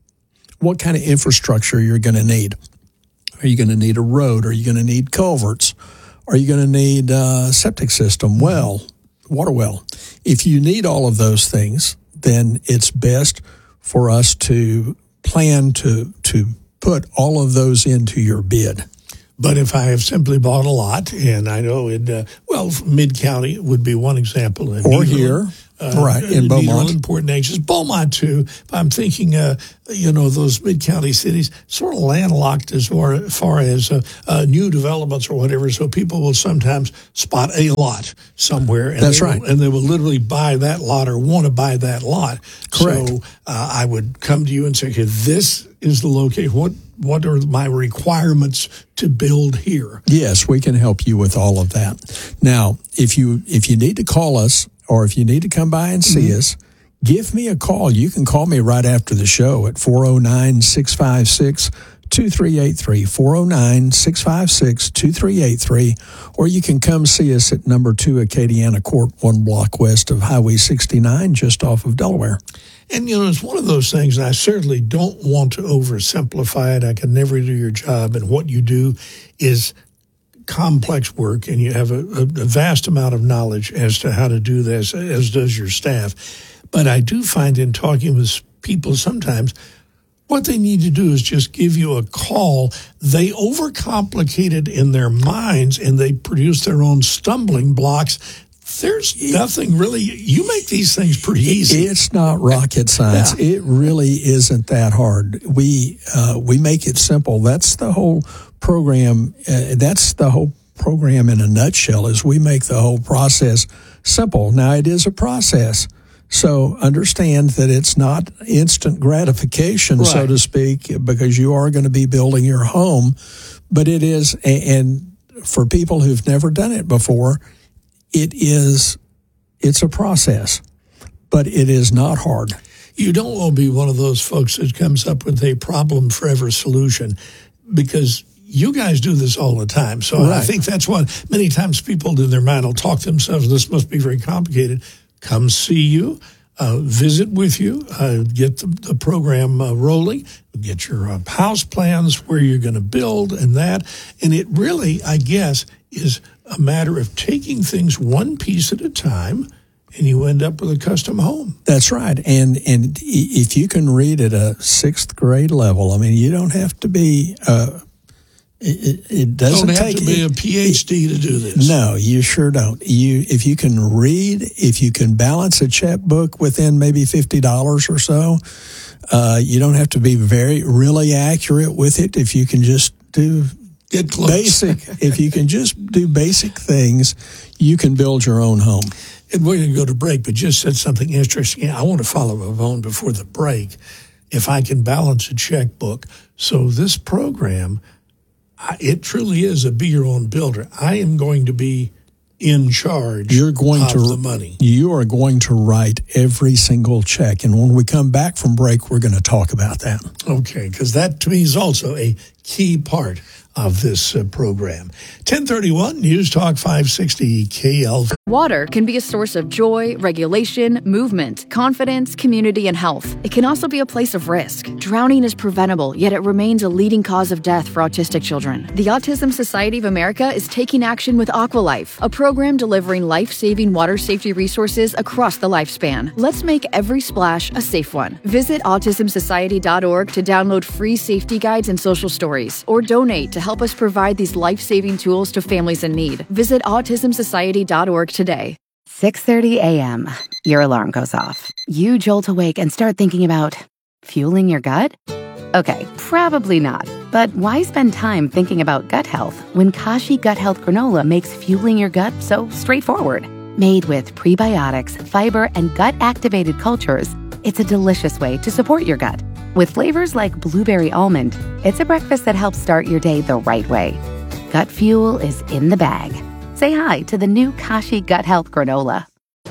what kind of infrastructure you're going to need. Are you going to need a road? Are you going to need culverts? Are you going to need a septic system, well, water well? If you need all of those things, then it's best for us to plan to to put all of those into your bid. But if I have simply bought a lot, and I know in, uh, well, Mid-County would be one example. In Or Needle, here, uh, right, in Needle Beaumont. and Port Neches. Beaumont, too. If I'm thinking, uh, you know, those Mid-County cities, sort of landlocked as far, far as uh, uh, new developments or whatever, so people will sometimes spot a lot somewhere. And That's they right. Will, and they will literally buy that lot or want to buy that lot. Correct. So uh, I would come to you and say, okay, this is the location. What What are my requirements to build here? Yes, we can help you with all of that. Now, if you if you need to call us or if you need to come by and see mm-hmm. us, give me a call. You can call me right after the show at four oh nine, six five six, two three eight three, four oh nine, six five six, two three eight three, or you can come see us at number two Acadiana Court, one block west of Highway sixty-nine, just off of Delaware. And, you know, it's one of those things, and I certainly don't want to oversimplify it. I can never do your job. And what you do is complex work, and you have a, a, a vast amount of knowledge as to how to do this, as does your staff. But I do find in talking with people sometimes, what they need to do is just give you a call. They overcomplicate it in their minds, and they produce their own stumbling blocks. There's nothing really. You make these things pretty easy. It's not rocket science. Yeah. It really isn't that hard. We uh, we make it simple. That's the whole program. Uh, that's the whole program in a nutshell. Is we make the whole process simple. Now it is a process, so understand that it's not instant gratification, right. so to speak, because you are going to be building your home. But it is, and for people who've never done it before, it is, it's a process, but it is not hard. You don't want to be one of those folks that comes up with a problem forever solution, because you guys do this all the time. So right. I think that's what many times people in their mind will talk to themselves, this must be very complicated. Come see you, uh, visit with you, uh, get the, the program uh, rolling, get your uh, house plans, where you're going to build and that. And it really, I guess, is a matter of taking things one piece at a time, and you end up with a custom home. That's right. And and if you can read at a sixth grade level, I mean, you don't have to be, uh, it, it doesn't don't have take, to be a P H D it, to do this. No, you sure don't. You If you can read, if you can balance a checkbook within maybe fifty dollars or so, uh, you don't have to be very, really accurate with it. If you can just do Get close. Basic. If you can just do basic things, you can build your own home. And we're going to go to break, but just said something interesting. I want to follow up on before the break. If I can balance a checkbook. So this program, it truly is a be your own builder. I am going to be in charge You're going of to, the money. You are going to write every single check. And when we come back from break, we're going to talk about that. Okay, because that to me is also a key part of this uh, program. ten thirty-one News Talk five sixty K L V. Water can be a source of joy, regulation, movement, confidence, community, and health. It can also be a place of risk. Drowning is preventable, yet it remains a leading cause of death for autistic children. The Autism Society of America is taking action with Aqualife, a program delivering life-saving water safety resources across the lifespan. Let's make every splash a safe one. Visit autism society dot org to download free safety guides and social stories, or donate to help us provide these life-saving tools to families in need. Visit autism society dot org today. six thirty a.m. Your alarm goes off. You jolt awake and start thinking about fueling your gut? Okay, probably not. But why spend time thinking about gut health when Kashi Gut Health Granola makes fueling your gut so straightforward? Made with prebiotics, fiber, and gut-activated cultures, it's a delicious way to support your gut. With flavors like blueberry almond, it's a breakfast that helps start your day the right way. Gut fuel is in the bag. Say hi to the new Kashi Gut Health Granola.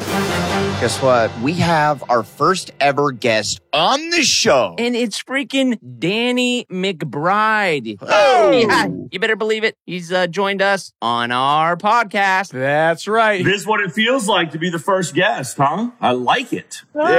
Guess what? We have our first ever guest on the show. And it's freaking Danny McBride. Oh! Yeah, you better believe it. He's uh, joined us on our podcast. That's right. This is what it feels like to be the first guest, huh? I like it.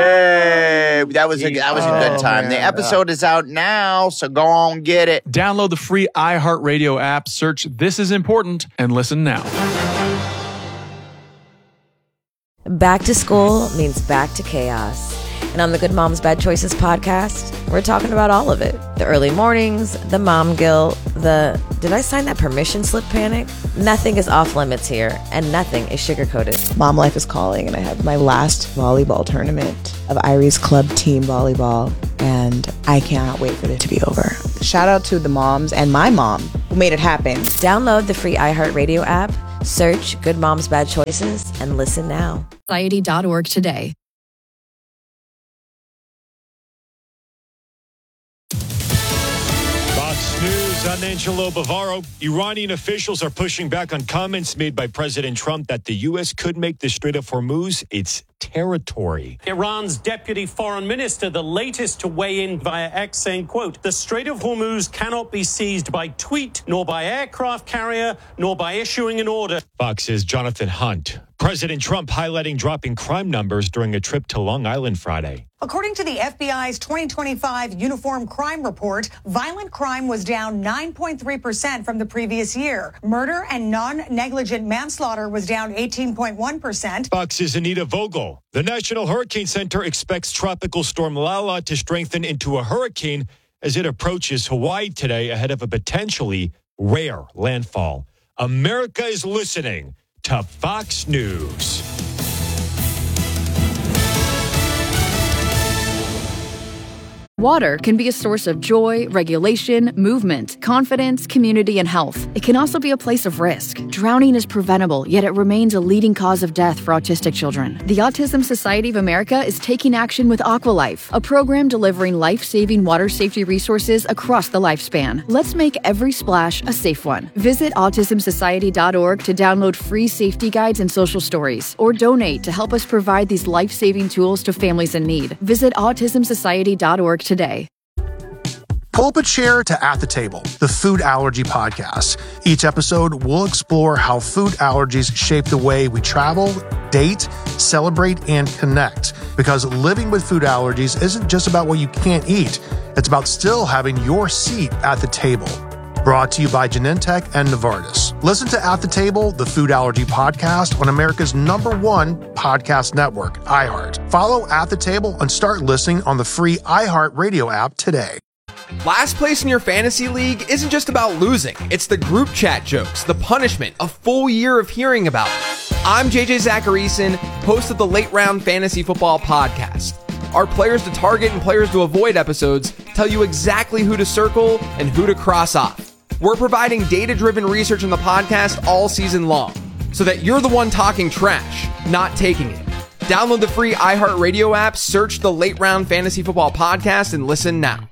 Yay! That was a, that was a good Oh, time. man. The episode is out now, so go on get it. Download the free iHeartRadio app, search This Is Important, and listen now. Back to school means back to chaos. And on the Good Moms Bad Choices podcast, we're talking about all of it. The early mornings, the mom guilt, the did I sign that permission slip panic? Nothing is off limits here, and nothing is sugar-coated. Mom life is calling, and I have my last volleyball tournament of Irie's Club Team Volleyball, and I cannot wait for it to be over. Shout out to the moms and my mom who made it happen. Download the free iHeartRadio app, search Good Moms Bad Choices, and listen now. Society dot org today. Fox News, I'm Angelo Bavaro. Iranian officials are pushing back on comments made by President Trump that the U S could make the Strait of Hormuz its territory. Iran's deputy foreign minister, the latest to weigh in via X, saying, quote, the Strait of Hormuz cannot be seized by tweet, nor by aircraft carrier, nor by issuing an order. Fox's Jonathan Hunt. President Trump highlighting dropping crime numbers during a trip to Long Island Friday. According to the F B I's twenty twenty-five Uniform Crime Report, violent crime was down nine point three percent from the previous year. Murder and non-negligent manslaughter was down eighteen point one percent. Fox's Anita Vogel. The National Hurricane Center expects Tropical Storm Lala to strengthen into a hurricane as it approaches Hawaii today ahead of a potentially rare landfall. America is listening to Fox News. Water can be a source of joy, regulation, movement, confidence, community, and health. It can also be a place of risk. Drowning is preventable, yet it remains a leading cause of death for autistic children. The Autism Society of America is taking action with Aqualife, a program delivering life-saving water safety resources across the lifespan. Let's make every splash a safe one. Visit autism society dot org to download free safety guides and social stories, or donate to help us provide these life-saving tools to families in need. Visit autism society dot org today. Pull up a chair to At the Table, the food allergy podcast. Each episode, we'll explore how food allergies shape the way we travel, date, celebrate, and connect. Because living with food allergies isn't just about what you can't eat. It's about still having your seat at the table. Brought to you by Genentech and Novartis. Listen to At the Table, the food allergy podcast on America's number one podcast network, iHeart. Follow At the Table and start listening on the free iHeart Radio app today. Last place in your fantasy league isn't just about losing. It's the group chat jokes, the punishment, a full year of hearing about it. I'm J J Zacharyson, host of the Late Round Fantasy Football Podcast. Our players to target and players to avoid episodes tell you exactly who to circle and who to cross off. We're providing data-driven research on the podcast all season long, so that you're the one talking trash, not taking it. Download the free iHeartRadio app, search the Late Round Fantasy Football Podcast, and listen now.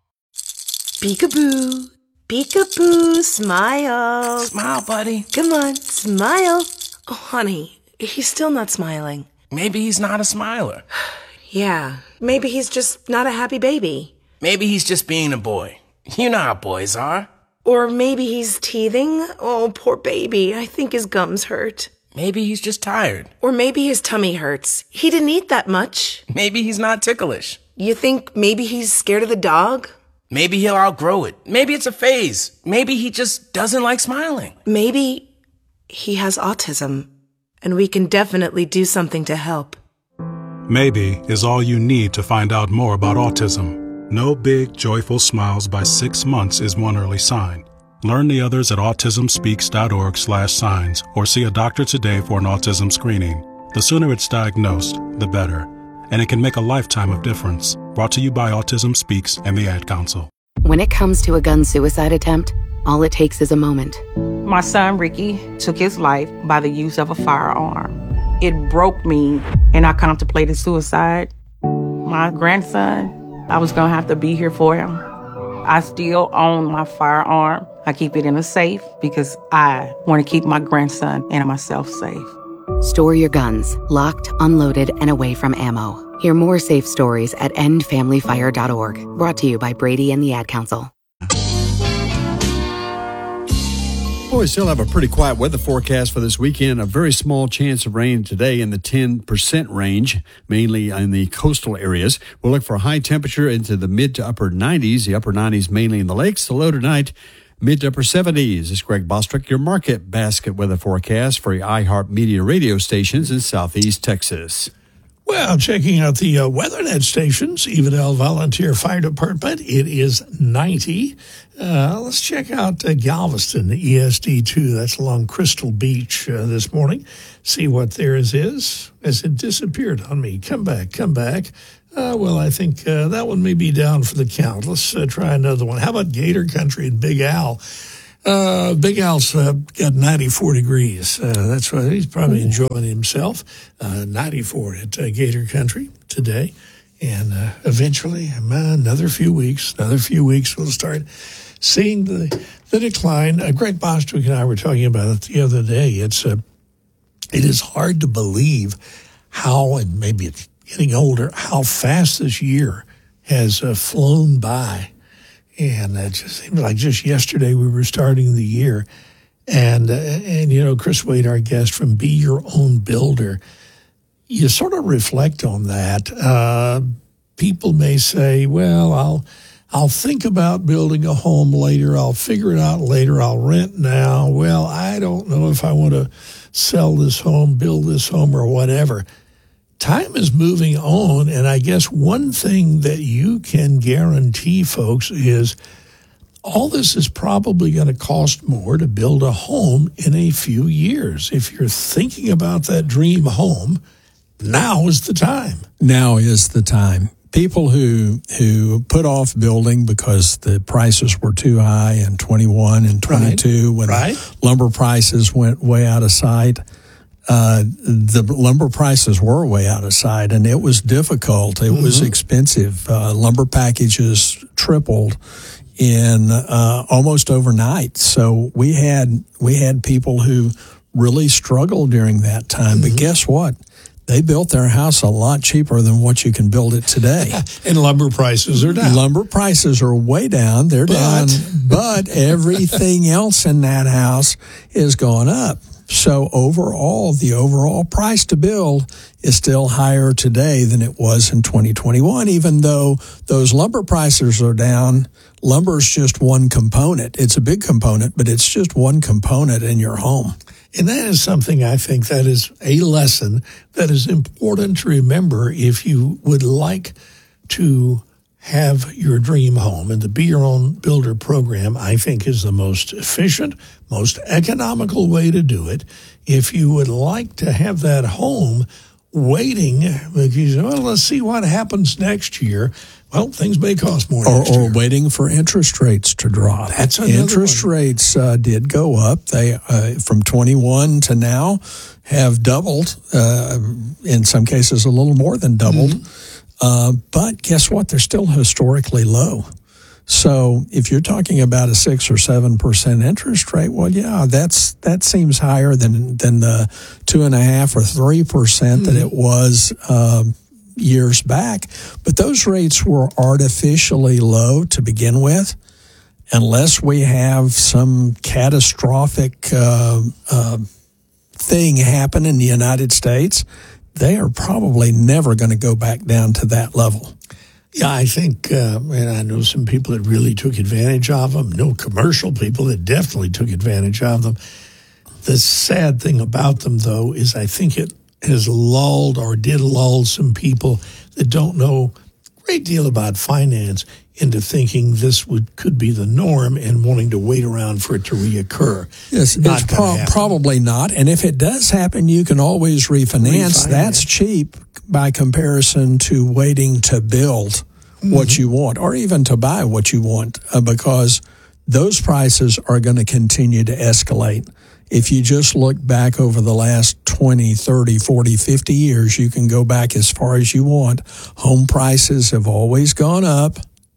Peekaboo, peekaboo, smile. Smile, buddy. Come on, smile. Oh, honey, he's still not smiling. Maybe he's not a smiler. Yeah, maybe he's just not a happy baby. Maybe he's just being a boy. You know how boys are. Or maybe he's teething. Oh, poor baby. I think his gums hurt. Maybe he's just tired. Or maybe his tummy hurts. He didn't eat that much. Maybe he's not ticklish. You think maybe he's scared of the dog? Maybe he'll outgrow it. Maybe it's a phase. Maybe he just doesn't like smiling. Maybe he has autism, and we can definitely do something to help. Maybe is all you need to find out more about autism. No big, joyful smiles by six months is one early sign. Learn the others at autism speaks dot org slash signs or see a doctor today for an autism screening. The sooner it's diagnosed, the better. And it can make a lifetime of difference. Brought to you by Autism Speaks and the Ad Council. When it comes to a gun suicide attempt, all it takes is a moment. My son Ricky took his life by the use of a firearm. It broke me, and I contemplated suicide. My grandson, I was going to have to be here for him. I still own my firearm. I keep it in a safe because I want to keep my grandson and myself safe. Store your guns, locked, unloaded, and away from ammo. Hear more safe stories at end family fire dot org. Brought to you by Brady and the Ad Council. Well, we still have a pretty quiet weather forecast for this weekend. A very small chance of rain today in the ten percent range, mainly in the coastal areas. We'll look for a high temperature into the mid to upper nineties, the upper nineties mainly in the lakes. The low tonight, mid to upper seventies. This is Greg Bostrick, your market basket weather forecast for your iHeart Media radio stations in Southeast Texas. Well, checking out the uh, WeatherNet stations, Evadale Volunteer Fire Department, it is ninety. Uh, let's check out uh, Galveston, E S D two. That's along Crystal Beach uh, this morning. See what theirs is as it disappeared on me. Come back, come back. Uh, well, I think uh, that one may be down for the count. Let's uh, try another one. How about Gator Country and Big Al? Uh, Big Al's uh, got ninety-four degrees. Uh, that's right. He's probably enjoying himself. Uh, ninety-four at uh, Gator Country today. And uh, eventually, uh, another few weeks, another few weeks, we'll start seeing the the decline. Uh, Greg Bostwick and I were talking about it the other day. It's uh, it is hard to believe how, and maybe it's getting older, how fast this year has uh, flown by. And it just seems like just yesterday we were starting the year. And, uh, and you know, Chris Wade, our guest from Be Your Own Builder, you sort of reflect on that. Uh, people may say, well, I'll I'll think about building a home later. I'll figure it out later. I'll rent now. Well, I don't know if I want to sell this home, build this home, or whatever. Time is moving on, and I guess one thing that you can guarantee, folks, is all this is probably going to cost more to build a home in a few years. If you're thinking about that dream home, now is the time. Now is the time. People who who put off building because the prices were too high in twenty-one and twenty-two, right. when right. lumber prices went way out of sight. Uh, the lumber prices were way out of sight, and it was difficult. It mm-hmm. was expensive. Uh, lumber packages tripled in uh, almost overnight. So we had we had people who really struggled during that time. Mm-hmm. But guess what? They built their house a lot cheaper than what you can build it today. And lumber prices are down. Lumber prices are way down. They're but. down. But everything else in that house is going up. So overall, the overall price to build is still higher today than it was in twenty twenty-one, even though those lumber prices are down. Lumber is just one component. It's a big component, but it's just one component in your home. And that is something I think that is a lesson that is important to remember if you would like to have your dream home. And the Be Your Own Builder program, I think, is the most efficient, most economical way to do it. If you would like to have that home waiting, because, well, let's see what happens next year. Well, things may cost more or, next or year. waiting for interest rates to drop. That's another Interest one. rates uh, did go up. They uh, from twenty-one to now have doubled. Uh, in some cases, a little more than doubled. Mm-hmm. Uh, but guess what? They're still historically low. So if you're talking about a six or seven percent interest rate, well, yeah, that's that seems higher than than the two and a half or three percent mm-hmm. that it was um, years back. But those rates were artificially low to begin with, unless we have some catastrophic uh, uh, thing happen in the United States. They are probably never going to go back down to that level. Yeah, I think, uh, and I know some people that really took advantage of them. No commercial people that definitely took advantage of them. The sad thing about them, though, is I think it has lulled or did lull some people that don't know a great deal about finance into thinking this would could be the norm and wanting to wait around for it to reoccur. Yes, not it's pro- probably not. And if it does happen, you can always refinance. refinance. That's cheap by comparison to waiting to build mm-hmm. what you want or even to buy what you want uh, because those prices are going to continue to escalate. If you just look back over the last twenty, thirty, forty, fifty years, you can go back as far as you want. Home prices have always gone up.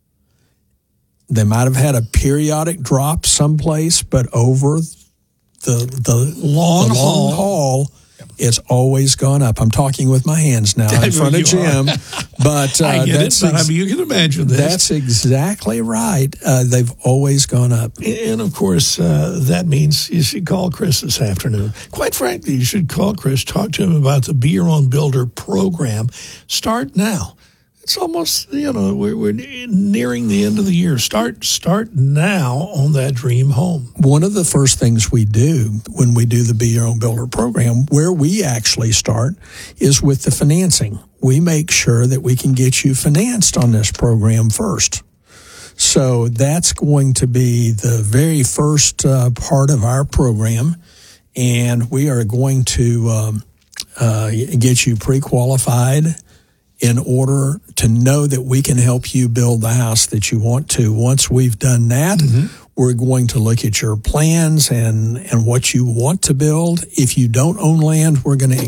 They might have had a periodic drop someplace, but over the the long, the long haul, it's always gone up. I'm talking with my hands now in front of Jim, but uh, I get that's it, but ex- I mean, you can imagine this. That's exactly right. Uh, they've always gone up, and of course, uh, that means you should call Chris this afternoon. Quite frankly, you should call Chris, talk to him about the Be Your Own Builder program. Start now. It's almost, you know, we're, we're nearing the end of the year. Start start now on that dream home. One of the first things we do when we do the Be Your Own Builder program, where we actually start, is with the financing. We make sure that we can get you financed on this program first. So that's going to be the very first uh, part of our program, and we are going to um, uh, get you pre-qualified in order to know that we can help you build the house that you want to. Once we've done that, mm-hmm. we're going to look at your plans and, and what you want to build. If you don't own land, we're going to